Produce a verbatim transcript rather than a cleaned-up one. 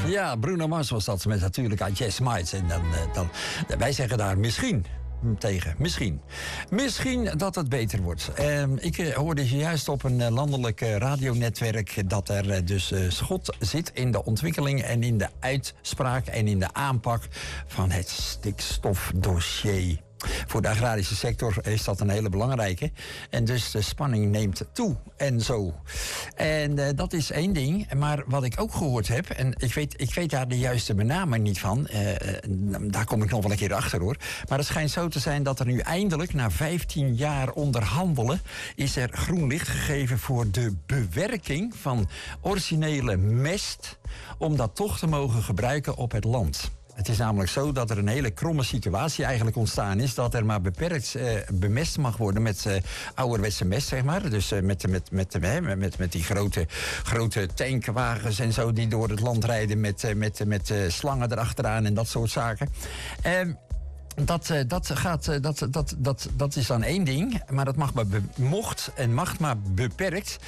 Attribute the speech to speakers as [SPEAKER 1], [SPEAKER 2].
[SPEAKER 1] Ja, Bruno Mars was dat met natuurlijk I Just Might. En dan, uh, dan, wij zeggen daar misschien tegen. Misschien. Misschien dat het beter wordt. Uh, ik uh, hoorde juist op een uh, landelijk uh, radionetwerk dat er uh, dus uh, schot zit in de ontwikkeling en in de uitspraak en in de aanpak van het stikstofdossier. Voor de agrarische sector is dat een hele belangrijke. En dus de spanning neemt toe en zo. En uh, dat is één ding. Maar wat ik ook gehoord heb, en ik weet, ik weet daar de juiste benaming niet van. Uh, daar kom ik nog wel een keer achter hoor. Maar het schijnt zo te zijn dat er nu eindelijk, na vijftien jaar onderhandelen, is er groen licht gegeven voor de bewerking van originele mest, om dat toch te mogen gebruiken op het land. Het is namelijk zo dat er een hele kromme situatie eigenlijk ontstaan is, dat er maar beperkt uh, bemest mag worden met uh, ouderwetse mest, zeg maar. Dus uh, met, met, met, met, met, met die grote, grote tankwagens en zo die door het land rijden met, uh, met, met uh, slangen erachteraan en dat soort zaken. Uh, Dat, dat, gaat, dat, dat, dat, dat is dan één ding, maar dat mag maar be- mocht en mag maar beperkt